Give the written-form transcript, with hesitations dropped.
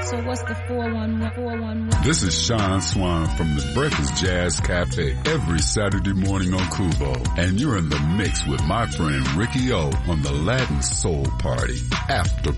So what's the 411? This is Sean Swan from the Breakfast Jazz Cafe every Saturday morning on Kubo. And you're in the mix with my friend Ricky O on the Latin Soul Party After